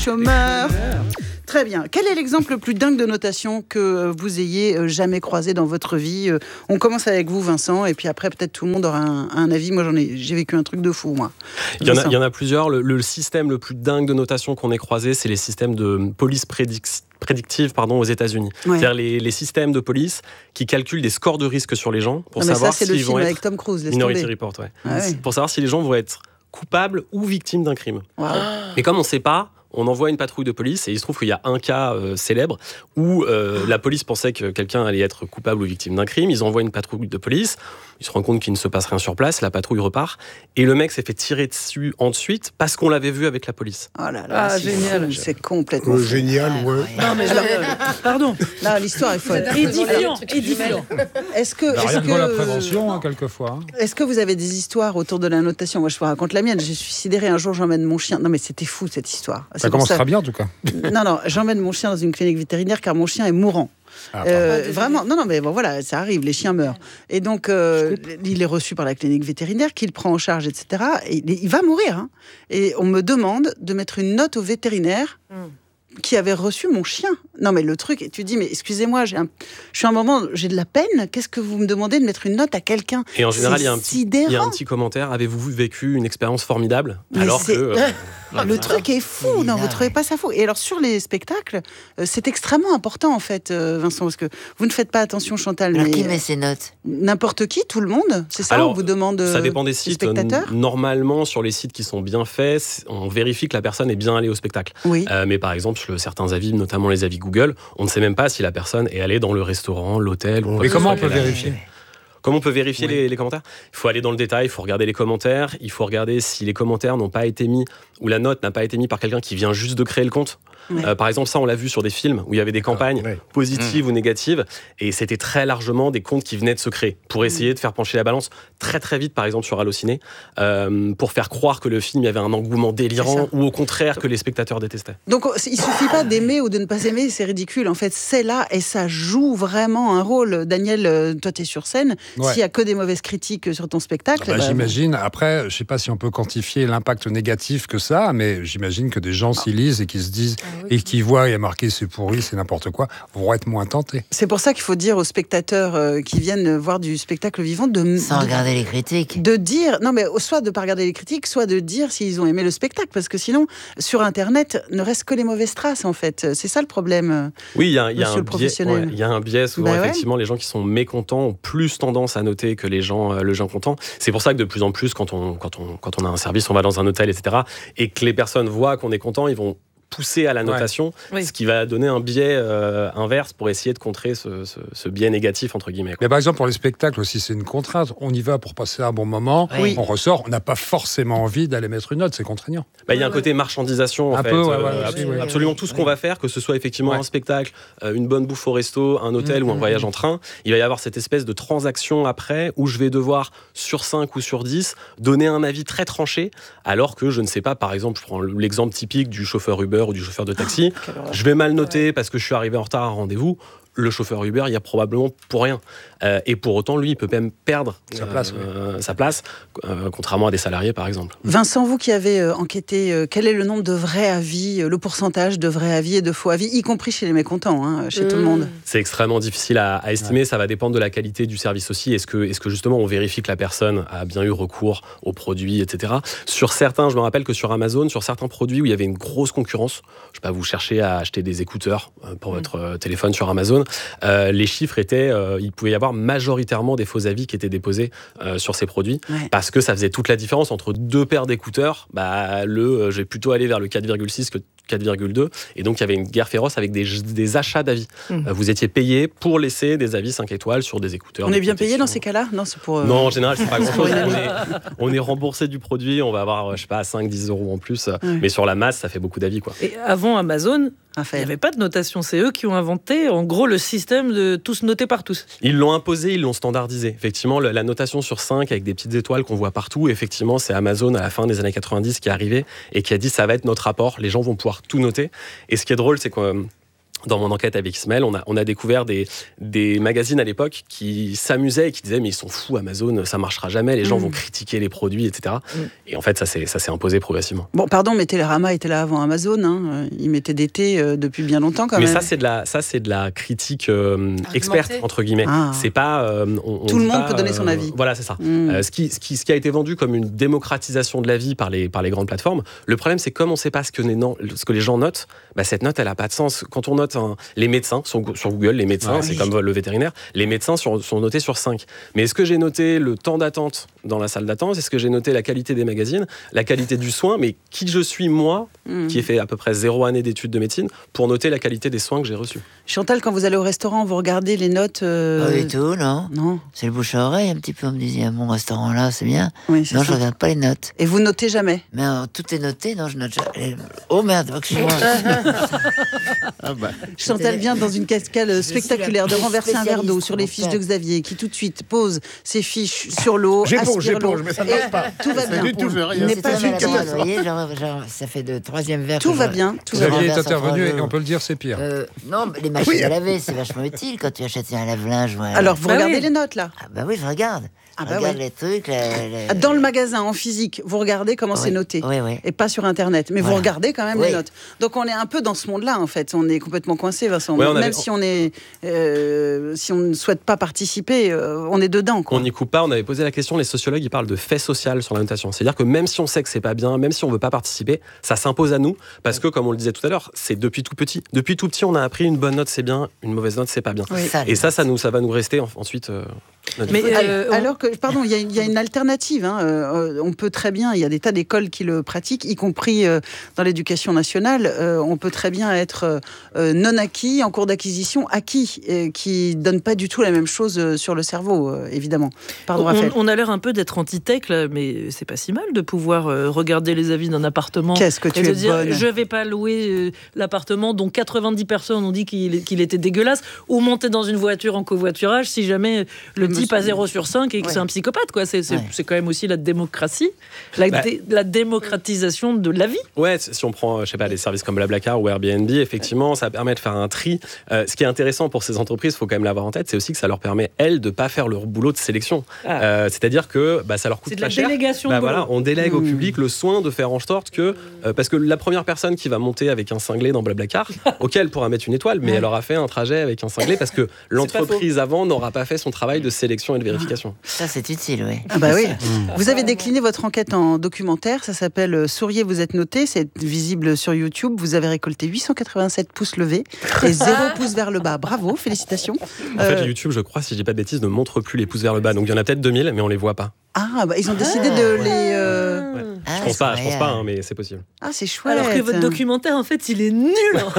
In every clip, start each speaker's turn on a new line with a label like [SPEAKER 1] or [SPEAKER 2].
[SPEAKER 1] Chômeur. Très bien. Quel est l'exemple le plus dingue de notation que vous ayez jamais croisé dans votre vie ? On commence avec vous, Vincent, et puis après, peut-être tout le monde aura un avis. Moi, j'ai vécu un truc de fou, moi.
[SPEAKER 2] Il y en a plusieurs. Le système le plus dingue de notation qu'on ait croisé, c'est les systèmes de police prédictive aux États-Unis. Ouais. C'est-à-dire les systèmes de police qui calculent des scores de risque sur les gens pour savoir s'ils vont être...
[SPEAKER 1] avec Tom Cruise,
[SPEAKER 2] Minority Report, ouais. Pour savoir si les gens vont être coupables ou victimes d'un crime.
[SPEAKER 1] Wow.
[SPEAKER 2] Et comme on ne sait pas, on envoie une patrouille de police et il se trouve qu'il y a un cas célèbre où la police pensait que quelqu'un allait être coupable ou victime d'un crime. Ils envoient une patrouille de police, ils se rendent compte qu'il ne se passe rien sur place, la patrouille repart et le mec s'est fait tirer dessus ensuite parce qu'on l'avait vu avec la police.
[SPEAKER 1] Oh là là, c'est génial, fou, c'est complètement
[SPEAKER 3] génial, ouais.
[SPEAKER 1] Non mais pardon, là l'histoire est folle.
[SPEAKER 4] Édifiant.
[SPEAKER 1] Est-ce que
[SPEAKER 3] rien que la prévention quelquefois.
[SPEAKER 1] Est-ce que vous avez des histoires autour de la notation ? Moi je vous raconte la mienne, je suis sidérée, un jour j'emmène mon chien. Non mais c'était fou cette histoire.
[SPEAKER 3] Ça commence très bien en tout cas.
[SPEAKER 1] Non, j'emmène mon chien dans une clinique vétérinaire car mon chien est mourant. Vraiment, non, mais bon, voilà, ça arrive, les chiens meurent. Et donc, il est reçu par la clinique vétérinaire, qu'il prend en charge, etc. Et il va mourir. Hein. Et on me demande de mettre une note au vétérinaire qui avait reçu mon chien. Non, mais le truc, et tu dis, mais excusez-moi, j'ai un moment, j'ai de la peine. Qu'est-ce que vous me demandez de mettre une note à quelqu'un ?
[SPEAKER 2] Et en général, il y a un petit commentaire. Avez-vous vécu une expérience formidable ? Alors que...
[SPEAKER 1] le truc est fou, non, vous trouvez pas ça fou ? Et alors sur les spectacles, c'est extrêmement important en fait, Vincent, parce que vous ne faites pas attention, Chantal.
[SPEAKER 5] Alors qui met ses notes ?
[SPEAKER 1] N'importe qui, tout le monde. C'est ça, on vous demande.
[SPEAKER 2] Ça dépend des sites. Normalement, sur les sites qui sont bien faits, on vérifie que la personne est bien allée au spectacle.
[SPEAKER 1] Oui.
[SPEAKER 2] Mais par exemple, sur certains avis, notamment les avis Google, on ne sait même pas si la personne est allée dans le restaurant, l'hôtel.
[SPEAKER 3] Mais comment on peut vérifier ?
[SPEAKER 2] Comment on peut vérifier les commentaires ? Il faut aller dans le détail, il faut regarder les commentaires, il faut regarder si les commentaires n'ont pas été mis, ou la note n'a pas été mise par quelqu'un qui vient juste de créer le compte. Par exemple, ça, on l'a vu sur des films où il y avait des campagnes positives ou négatives, et c'était très largement des comptes qui venaient de se créer, pour essayer de faire pencher la balance très très vite, par exemple sur Allociné, pour faire croire que le film, il y avait un engouement délirant, ou au contraire que les spectateurs détestaient.
[SPEAKER 1] Donc il suffit pas d'aimer ou de ne pas aimer, c'est ridicule. En fait, c'est là, et ça joue vraiment un rôle. Daniel, toi, tu es sur scène. S'il n'y a que des mauvaises critiques sur ton spectacle...
[SPEAKER 3] j'imagine. Après, je ne sais pas si on peut quantifier l'impact négatif que ça a, mais j'imagine que des gens s'y lisent et qui se disent, et qui voient, il y a marqué c'est pourri, c'est n'importe quoi, vont être moins tentés.
[SPEAKER 1] C'est pour ça qu'il faut dire aux spectateurs qui viennent voir du spectacle vivant
[SPEAKER 5] sans regarder les critiques.
[SPEAKER 1] De dire, non mais soit de ne pas regarder les critiques, soit de dire s'ils ont aimé le spectacle, parce que sinon, sur Internet, ne reste que les mauvaises traces en fait. C'est ça le problème.
[SPEAKER 2] Oui, il y a un biais. Souvent, effectivement, les gens qui sont mécontents ont plus tendance à noter que les gens contents. C'est pour ça que de plus en plus, quand on a un service, on va dans un hôtel, etc., et que les personnes voient qu'on est content, ils vont pousser à la notation, ce qui va donner un biais inverse pour essayer de contrer ce biais négatif, entre guillemets.
[SPEAKER 3] Mais par exemple, pour les spectacles aussi, c'est une contrainte. On y va pour passer un bon moment, on ressort, on n'a pas forcément envie d'aller mettre une note, c'est contraignant.
[SPEAKER 2] Il y a un côté marchandisation, en fait. Absolument tout ce qu'on va faire, que ce soit effectivement un spectacle, une bonne bouffe au resto, un hôtel ou un voyage en train, il va y avoir cette espèce de transaction après, où je vais devoir, sur 5 ou sur 10, donner un avis très tranché, alors que je ne sais pas, par exemple, je prends l'exemple typique du chauffeur Uber ou du chauffeur de taxi, je vais mal noter parce que je suis arrivé en retard à un rendez-vous. Le chauffeur Uber, il y a probablement pour rien. Et pour autant, lui, il peut même perdre sa place, contrairement à des salariés, par exemple.
[SPEAKER 1] Vincent, vous qui avez enquêté, quel est le nombre de vrais avis, le pourcentage de vrais avis et de faux avis, y compris chez les mécontents, chez tout le monde ?
[SPEAKER 2] C'est extrêmement difficile à estimer. Ça va dépendre de la qualité du service aussi. Est-ce que justement, on vérifie que la personne a bien eu recours aux produits, etc. Sur certains, je me rappelle que sur Amazon, sur certains produits où il y avait une grosse concurrence, je sais pas, vous cherchez à acheter des écouteurs pour votre téléphone sur Amazon, les chiffres étaient, il pouvait y avoir majoritairement des faux avis qui étaient déposés sur ces produits, parce que ça faisait toute la différence entre deux paires d'écouteurs. Je vais plutôt aller vers le 4,6 que 4,2, et donc il y avait une guerre féroce avec des achats d'avis. Vous étiez payé pour laisser des avis 5 étoiles sur des écouteurs.
[SPEAKER 1] On est bien payé dans ces cas-là ? Non, c'est pour...
[SPEAKER 2] Non, en général, c'est pas grand-chose. On est remboursé du produit, on va avoir, je sais pas, 5-10 euros en plus, mais sur la masse, ça fait beaucoup d'avis, quoi.
[SPEAKER 4] Et avant Amazon, il n'y avait pas de notation. C'est eux qui ont inventé, en gros, le système de tous noter par tous.
[SPEAKER 2] Ils l'ont imposé, ils l'ont standardisé. Effectivement, la notation sur 5 avec des petites étoiles qu'on voit partout, effectivement, c'est Amazon à la fin des années 90 qui est arrivé et qui a dit ça va être notre rapport, les gens vont pouvoir tout noter. Et ce qui est drôle, c'est que dans mon enquête avec Ismaël, on a découvert des magazines à l'époque qui s'amusaient et qui disaient mais ils sont fous, Amazon, ça marchera jamais, les gens vont critiquer les produits, etc. Et en fait, ça s'est imposé progressivement.
[SPEAKER 1] Bon, pardon, mais Télérama était là avant Amazon, hein. Ils mettaient des thés depuis bien longtemps quand même.
[SPEAKER 2] Mais ça, c'est de la critique experte, entre guillemets. C'est pas...
[SPEAKER 1] tout le monde peut donner son avis.
[SPEAKER 2] Voilà, c'est ça. Ce qui a été vendu comme une démocratisation de l'avis par les grandes plateformes, le problème, c'est comme on ne sait pas ce que les gens notent, cette note, elle n'a pas de sens. Quand on note les médecins, sur Google, les médecins, c'est comme le vétérinaire, les médecins sont notés sur 5. Mais est-ce que j'ai noté le temps d'attente dans la salle d'attente? Est-ce que j'ai noté la qualité des magazines, la qualité du soin? Mais qui je suis, moi, qui ai fait à peu près 0 année d'études de médecine, pour noter la qualité des soins que j'ai reçus?
[SPEAKER 1] Chantal, quand vous allez au restaurant, vous regardez les notes
[SPEAKER 5] Pas du tout, non. C'est le bouche à oreille, un petit peu. On me disait, mon restaurant là, c'est bien. Oui, non, je regarde pas les notes.
[SPEAKER 1] Et vous notez jamais?
[SPEAKER 5] Mais tout est noté, non, je note jamais. Oh merde, excuse-moi.
[SPEAKER 1] Chantal vient dans une cascade spectaculaire de renverser un verre d'eau sur les fiches de Xavier, qui tout de suite pose ses fiches sur l'eau,
[SPEAKER 6] j'éponge, mais ça ne marche pas.
[SPEAKER 1] Tout va bien.
[SPEAKER 5] Ça fait le 3e verre.
[SPEAKER 1] Tout va bien.
[SPEAKER 3] Xavier est intervenu et on peut le dire, c'est pire.
[SPEAKER 5] Non, les machines à laver, c'est vachement utile quand tu achètes un lave-linge.
[SPEAKER 1] Alors, vous regardez les notes, là?
[SPEAKER 5] Oui, je regarde. Regarde les trucs.
[SPEAKER 1] Dans le magasin, en physique, vous regardez comment c'est noté. Et pas sur Internet. Mais vous regardez quand même les notes. Donc on est un peu dans ce monde-là, en fait. On est complètement coincé, Vincent. Même si on ne souhaite pas participer, on est dedans, quoi.
[SPEAKER 2] On n'y coupe pas. On avait posé la question, les sociologues, ils parlent de fait social sur la notation. C'est-à-dire que même si on sait que c'est pas bien, même si on veut pas participer, ça s'impose à nous. Parce que, comme on le disait tout à l'heure, c'est depuis tout petit. Depuis tout petit, on a appris une bonne note, c'est bien, une mauvaise note, c'est pas bien. Et ça va nous rester ensuite...
[SPEAKER 1] Mais alors que, pardon, il y a une alternative. On peut très bien, il y a des tas d'écoles qui le pratiquent, y compris dans l'éducation nationale. On peut très bien être non acquis, en cours d'acquisition, acquis, qui donne pas du tout la même chose sur le cerveau, évidemment. Pardon, Raphaël.
[SPEAKER 4] On a l'air un peu d'être anti-tech, là, mais c'est pas si mal de pouvoir regarder les avis d'un appartement.
[SPEAKER 1] Qu'est-ce que tu es bonne.
[SPEAKER 4] Je vais pas louer l'appartement dont 90 personnes ont dit qu'il était dégueulasse, ou monter dans une voiture en covoiturage si jamais le type à 0 sur 5 et que c'est un psychopathe, quoi. C'est quand même aussi la démocratie, la démocratisation de la vie.
[SPEAKER 2] Ouais, si on prend, je sais pas, des services comme Blablacar ou Airbnb, effectivement, ça permet de faire un tri. Ce qui est intéressant pour ces entreprises, il faut quand même l'avoir en tête, c'est aussi que ça leur permet, elles, de pas faire leur boulot de sélection. C'est-à-dire que ça leur coûte pas cher.
[SPEAKER 4] C'est de la délégation de boulot.
[SPEAKER 2] On délègue au public le soin de faire en sorte que... parce que la première personne qui va monter avec un cinglé dans Blablacar, auquel elle pourra mettre une étoile, mais elle aura fait un trajet avec un cinglé parce que l'entreprise avant n'aura pas fait son travail de sélection et de vérification.
[SPEAKER 5] Ça, c'est utile, oui.
[SPEAKER 1] Oui. Vous avez décliné votre enquête en documentaire, ça s'appelle Souriez, vous êtes noté, c'est visible sur YouTube. Vous avez récolté 887 pouces levés et 0 pouces vers le bas. Bravo, félicitations.
[SPEAKER 2] En fait, YouTube, je crois, si je dis pas de bêtises, ne montre plus les pouces vers le bas. Donc il y en a peut-être 2000, mais on les voit pas.
[SPEAKER 1] Ils ont décidé de les...
[SPEAKER 2] Je pense pas, mais c'est possible.
[SPEAKER 1] C'est chouette.
[SPEAKER 4] Alors que votre documentaire, en fait, il est nul.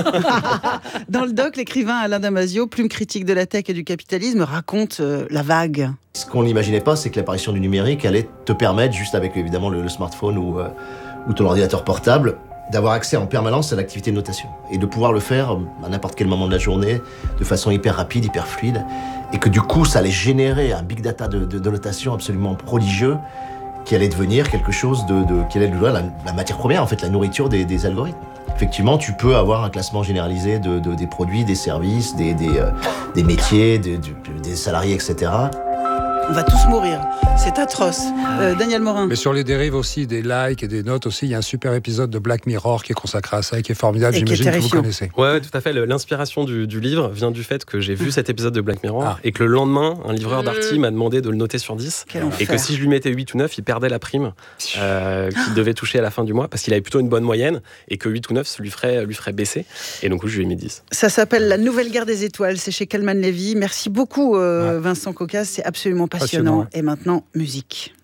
[SPEAKER 1] Dans le doc, l'écrivain Alain Damasio, plume critique de la tech et du capitalisme, raconte la vague.
[SPEAKER 7] Ce qu'on n'imaginait pas, c'est que l'apparition du numérique allait te permettre, juste avec évidemment le smartphone ou ton ordinateur portable, d'avoir accès en permanence à l'activité de notation et de pouvoir le faire à n'importe quel moment de la journée de façon hyper rapide, hyper fluide, et que du coup ça allait générer un big data de notation absolument prodigieux qui allait devenir quelque chose qui allait devenir la matière première, en fait, la nourriture des algorithmes. Effectivement, tu peux avoir un classement généralisé des produits, des services, des métiers, des salariés, etc.
[SPEAKER 1] On va tous mourir. C'est atroce. Daniel Morin.
[SPEAKER 3] Mais sur les dérives aussi, des likes et des notes aussi, il y a un super épisode de Black Mirror qui est consacré à ça et qui est formidable, j'imagine que vous connaissez.
[SPEAKER 2] Ouais, tout à fait. L'inspiration du livre vient du fait que j'ai vu cet épisode de Black Mirror et que le lendemain, un livreur d'Arty m'a demandé de le noter sur 10 et que si je lui mettais 8 ou 9, il perdait la prime qu'il devait toucher à la fin du mois parce qu'il avait plutôt une bonne moyenne et que 8 ou 9 lui ferait baisser. Et donc, je lui ai mis 10.
[SPEAKER 1] Ça s'appelle La Nouvelle Guerre des Étoiles. C'est chez Kalman Levy. Merci beaucoup, Vincent Caucase. C'est absolument passionnant. Et maintenant, musique.